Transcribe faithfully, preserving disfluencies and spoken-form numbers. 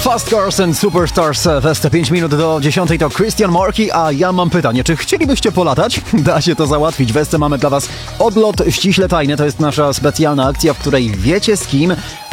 Fast Cars and Superstars w S T pięć minut do dziesiątej to Christian Marquis, a ja mam pytanie, czy chcielibyście polatać? Da się to załatwić. W S T mamy dla Was odlot ściśle tajny. To jest nasza specjalna akcja, w której wiecie z kim